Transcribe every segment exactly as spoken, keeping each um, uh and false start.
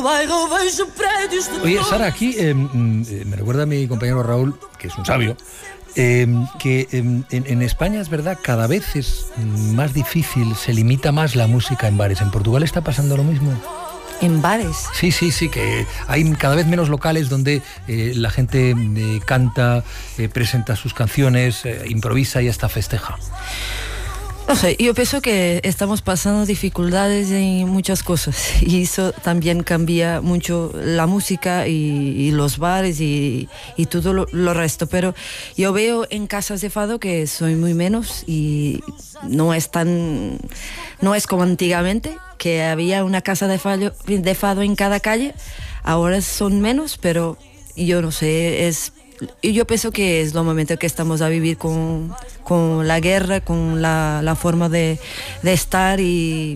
Oye, Sara, aquí eh, me recuerda a mi compañero Raúl, que es un sabio, eh, que eh, en, en España es verdad, cada vez es más difícil, se limita más la música en bares. ¿En Portugal está pasando lo mismo? ¿En bares? Sí, sí, sí, que hay cada vez menos locales donde eh, la gente eh, canta, eh, presenta sus canciones, eh, improvisa y hasta festeja. No sé, yo pienso que estamos pasando dificultades en muchas cosas y eso también cambia mucho la música y, y los bares y, y todo lo, lo resto, pero yo veo en casas de fado que soy muy menos y no es tan, no es como antiguamente, que había una casa de fado, de fado en cada calle. Ahora son menos, pero yo no sé, es... Y yo pienso que es lo momento que estamos a vivir con, con la guerra, con la, la forma de, de estar y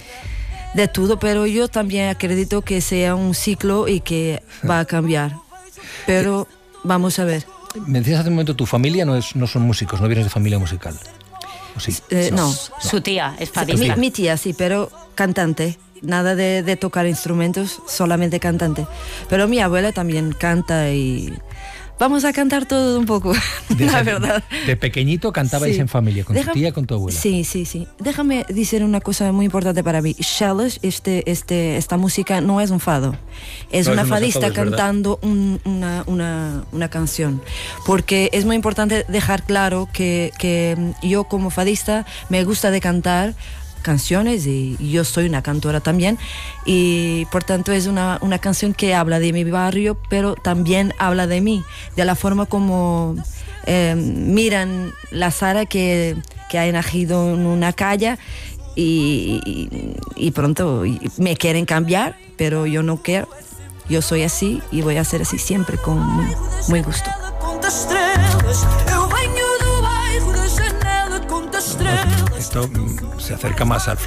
de todo, pero yo también acredito que sea un ciclo y que va a cambiar. Pero vamos a ver. Me decías hace un momento, tu familia no, es, no son músicos, no vienes de familia musical. ¿O sí? Eh, no. no. Su tía es fadista. Mi, mi tía sí, pero cantante. Nada de, de tocar instrumentos, solamente cantante. Pero mi abuela también canta y... Vamos a cantar todo un poco, de, la verdad. De pequeñito cantabais sí. en familia, con Déjame, tu tía y con tu abuela. Sí, sí, sí. Déjame decir una cosa muy importante para mí. Shellish, este, este, esta música no es un fado. Es no, una es fadista fado, cantando un, una, una, una canción. Porque es muy importante dejar claro que, que yo como fadista me gusta de cantar canciones y yo soy una cantora también y por tanto es una, una canción que habla de mi barrio pero también habla de mí, de la forma como eh, miran la Sara que, que ha nacido en una calle y, y, y pronto me quieren cambiar pero yo no quiero, yo soy así y voy a ser así siempre con muy, muy gusto. Esto se acerca más al